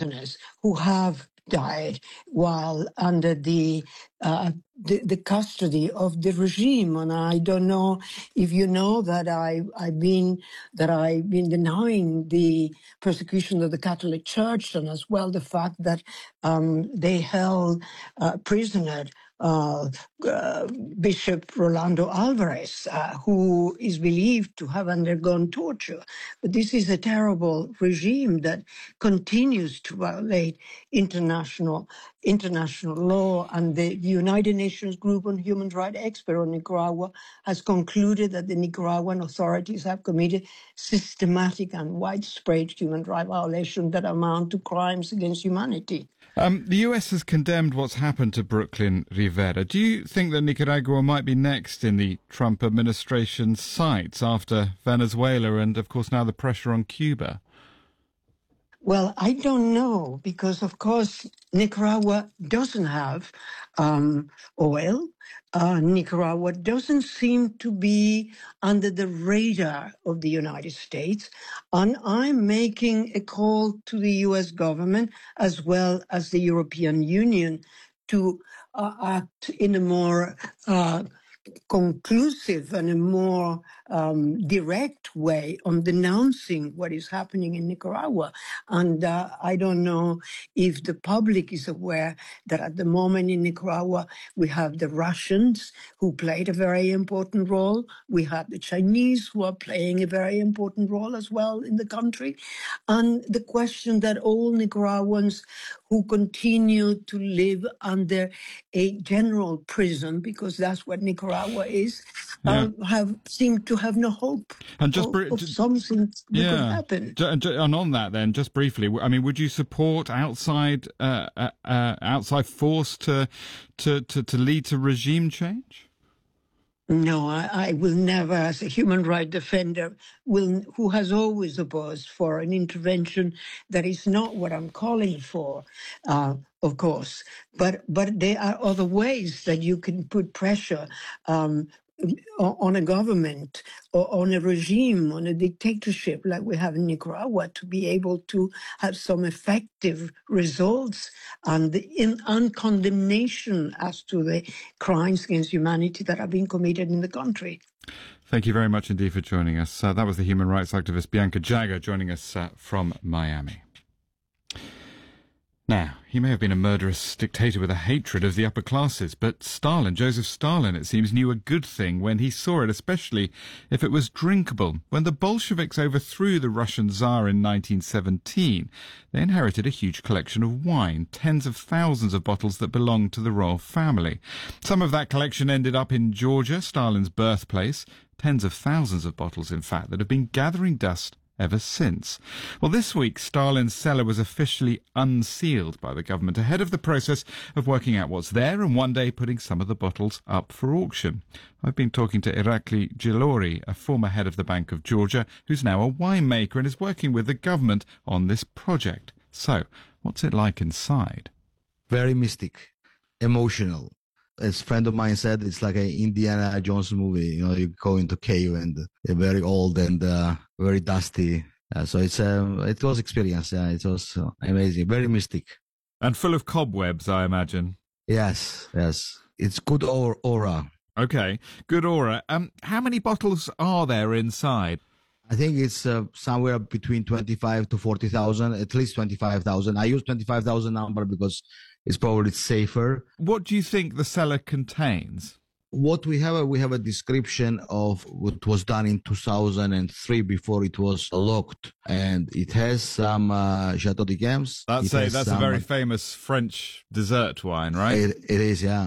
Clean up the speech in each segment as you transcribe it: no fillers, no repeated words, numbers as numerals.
prisoners who have died while under the custody of the regime. And I don't know if you know that I've been denying the persecution of the Catholic Church, and as well the fact that they held prisoner Bishop Rolando Alvarez, who is believed to have undergone torture. But this is a terrible regime that continues to violate international law, and the United Nations Group on Human Rights Expert on Nicaragua has concluded that the Nicaraguan authorities have committed systematic and widespread human rights violations that amount to crimes against humanity. The US has condemned what's happened to Brooklyn Rivera. Do you think that Nicaragua might be next in the Trump administration's sights after Venezuela and, of course, now the pressure on Cuba? Well, I don't know, because, of course, Nicaragua doesn't have oil. Nicaragua doesn't seem to be under the radar of the United States. And I'm making a call to the U.S. government as well as the European Union to act in a more conclusive and a more direct way on denouncing what is happening in Nicaragua. And I don't know if the public is aware that at the moment in Nicaragua, we have the Russians who played a very important role. We have the Chinese who are playing a very important role as well in the country. And the question that all Nicaraguans who continue to live under a general prison, because that's what Nicaragua is, have seemed to have no hope and just of something that could happen. And on that, then, just briefly, I mean, would you support outside force to lead to regime change? No, I will never, as a human rights defender, who has always opposed for an intervention that is not what I'm calling for, of course. But there are other ways that you can put pressure on a government or on a regime, on a dictatorship like we have in Nicaragua, to be able to have some effective results and condemnation as to the crimes against humanity that are being committed in the country. Thank you very much indeed for joining us. That was the human rights activist Bianca Jagger joining us from Miami. Now, he may have been a murderous dictator with a hatred of the upper classes, but Stalin, Joseph Stalin, it seems, knew a good thing when he saw it, especially if it was drinkable. When the Bolsheviks overthrew the Russian Tsar in 1917, they inherited a huge collection of wine, tens of thousands of bottles that belonged to the royal family. Some of that collection ended up in Georgia, Stalin's birthplace, tens of thousands of bottles, in fact, that have been gathering dust ever since. Well, this week, Stalin's cellar was officially unsealed by the government ahead of the process of working out what's there and one day putting some of the bottles up for auction. I've been talking to Irakli Gilori, a former head of the Bank of Georgia, who's now a winemaker and is working with the government on this project. So, what's it like inside? Very mystic, emotional. As a friend of mine said, it's like an Indiana Jones movie. You know, you go into cave and they're very old and very dusty. So it was experience. Yeah, it was amazing, very mystic. And full of cobwebs, I imagine. Yes. It's good aura. Okay, good aura. How many bottles are there inside? I think it's somewhere between 25 to 40,000, at least 25,000. I use 25,000 number because it's probably safer. What do you think the cellar contains? What we have a description of what was done in 2003 before it was locked. And it has some Chateau d'Yquem. That's a very famous French dessert wine, right? It is, yeah.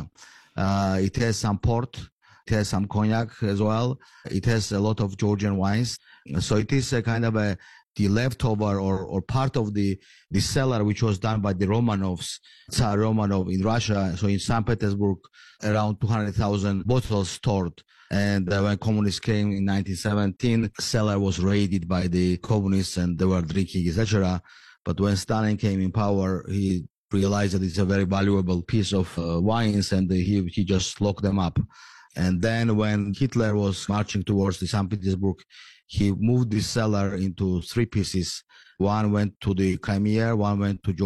It has some port. It has some cognac as well. It has a lot of Georgian wines. So it is a kind of the leftover or part of the cellar which was done by the Romanovs, Tsar Romanov in Russia. So in St. Petersburg, around 200,000 bottles stored. And when communists came in 1917, cellar was raided by the communists and they were drinking, etc. But when Stalin came in power, he realized that it's a very valuable piece of wines and he just locked them up. And then when Hitler was marching towards the St. Petersburg, he moved the cellar into three pieces. One went to the Crimea, one went to Georgia.